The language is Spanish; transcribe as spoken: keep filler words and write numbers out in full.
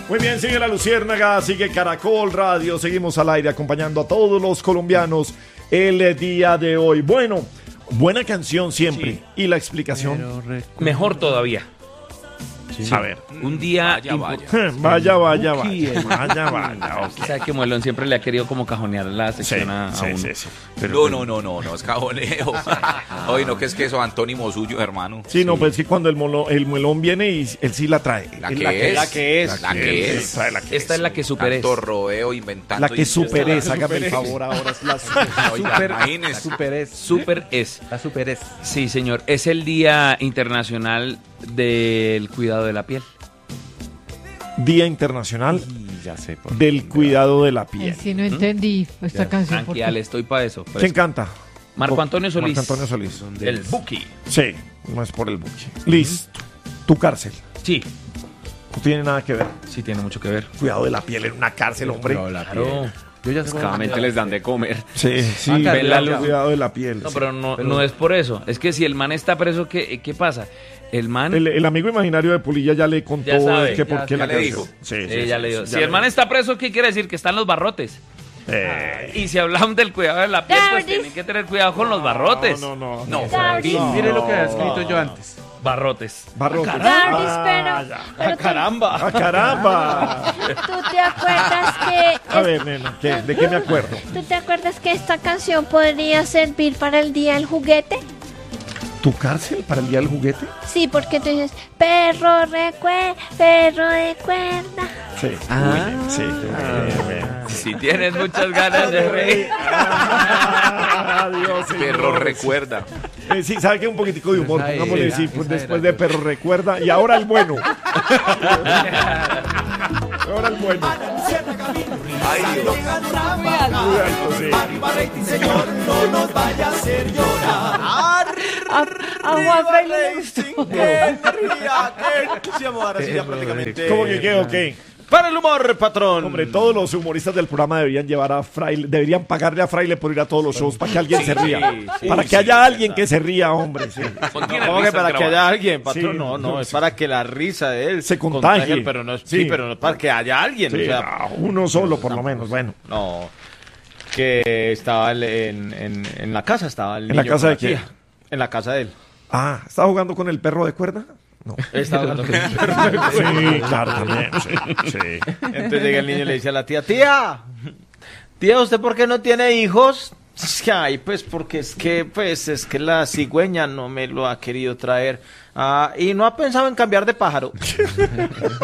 Muy bien, sigue La Luciérnaga, sigue Caracol Radio, seguimos al aire acompañando a todos los colombianos el día de hoy. Bueno, buena canción siempre. Sí. Y la explicación. Mejor todavía. Sí. A ver. Un día... Vaya, vaya. vaya, vaya, vaya. Vaya, vaya. Okay. O sea que Muelón siempre le ha querido como cajonear la sección sí, a, a sí, uno. Sí, sí. Pero, no, no, no, no, no, es cajoneo. Oye, no, que es que eso antónimo suyo, hermano. Sí, sí. No, pues es que cuando el, molo, el Muelón viene y él sí la trae. La que, la que es. La que es. La que es. La que es. Esta es la que super es. Tanto rodeo inventando. La que super es, hágame el favor ahora. Es la super, imagínese. Super es. Super es. La super es. Sí, señor. Es el Día Internacional del Cuidado de la Piel. Día Internacional ya sé, del Cuidado de la Piel. Ay, sí, no entendí ¿Mm? esta ya, canción. Tranquila, le estoy para eso. ¿Quién canta? Marco Antonio Solís. Marco Antonio Solís. El Buki. Sí, no es por el Buki. Listo. Tu cárcel. Sí. No tiene nada que ver. Sí, tiene mucho que ver. Cuidado de la piel en una cárcel, hombre. Claro. Yo ya sé Claramente les dan de comer. Sí, sí. Ah, el cuidado de la piel. No, sí. pero no, pero no es por eso. Es que si el man está preso, ¿qué, qué pasa? El man... El, el amigo imaginario de Pulilla ya le contó ya sabe, que por qué ya la le dijo. Sí, sí, sí, sí, ya sí, le dijo. sí, Si ya el man está preso, ¿qué quiere decir? Que están los barrotes. Eh. Y si hablamos del cuidado de la piel, pues tienen que tener cuidado con los barrotes. No, no, no. no. no. Mire lo que ha escrito yo antes. Barrotes. Barrotes. Ah, pero, pero ¡Ah, caramba! ¡Ah, caramba! ¿Tú te acuerdas que... A ver, nena, ¿qué? ¿De qué me acuerdo? ¿Tú te acuerdas que esta canción podría servir para el Día del Juguete? ¿Tu cárcel para el Día del Juguete? Sí, porque tú dices, perro recuerda, perro de cuerda. Sí, ah, bien, sí. Ah, bien. Si tienes muchas ganas de reír. Ah, Dios, perro recuerda. Eh, sí, ¿sabe qué? Un poquitico de humor, pongámosle era, sí, pues, después era, de perro recuerda. Y ahora el bueno. Ahora el bueno. Ay, Dios. Señor, no nos vaya a hacer llorar. A, a Juan Fray le gustó. ¿Cómo que qué o qué? Para el humor, patrón. Hombre, todos los humoristas del programa deberían llevar a Fraile, deberían pagarle a Fraile por ir a todos los shows para que alguien Sí, se ría. sí, para sí, que sí, haya sí, alguien verdad. que se ría, hombre. Sí. ¿Cómo que para que haya alguien, patrón? Sí, no, no, no, es sí. para que la risa de él Se contagie. pero no es, Sí. sí, pero no es para que haya alguien. Sí, o sea, no, uno solo, por lo menos. Bueno, no, que estaba en, en, en la casa, estaba el ¿En la niño casa con de quién? tía. En la casa de él. ah, ¿estaba jugando con el perro de cuerda? No. Estaba hablando con el perro. Sí, claro, también. Sí, sí. Entonces llega el niño y le dice a la tía, tía, tía, ¿usted por qué no tiene hijos? Es que, ay, pues porque es que, pues, es que la cigüeña no me lo ha querido traer. Ah, y no ha pensado en cambiar de pájaro.